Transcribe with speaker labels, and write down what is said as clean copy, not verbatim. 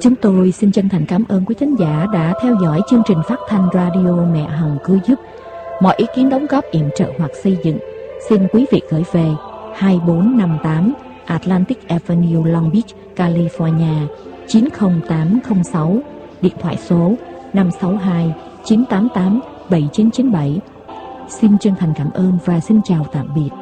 Speaker 1: Chúng tôi xin chân thành cảm ơn quý thính giả đã theo dõi chương trình phát thanh radio Mẹ Hằng Cứu Giúp. Mọi ý kiến đóng góp yểm trợ hoặc xây dựng xin quý vị gửi về 2458 Atlantic Avenue, Long Beach, California 90806, điện thoại số 562 988 7997. Xin chân thành cảm ơn và xin chào tạm biệt.